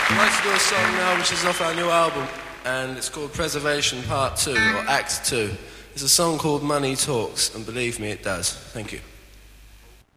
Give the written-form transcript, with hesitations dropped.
I'd like to do a song now which is off our new album, and it's called Preservation Part 2, or Act 2. It's a song called Money Talks, and believe me, it does. Thank you.